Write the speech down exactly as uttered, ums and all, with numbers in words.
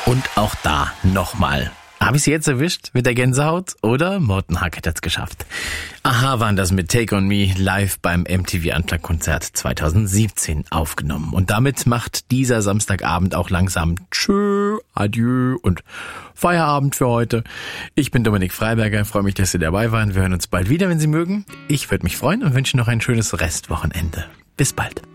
Und auch da nochmal. Habe ich sie jetzt erwischt mit der Gänsehaut? Oder Morten Harket hat's geschafft. Aha, waren das mit Take On Me live beim M T V Unplugged Konzert zwanzig siebzehn aufgenommen. Und damit macht dieser Samstagabend auch langsam Tschö, Adieu und Feierabend für heute. Ich bin Dominik Freiberger, freue mich, dass Sie dabei waren. Wir hören uns bald wieder, wenn Sie mögen. Ich würde mich freuen und wünsche noch ein schönes Restwochenende. Bis bald.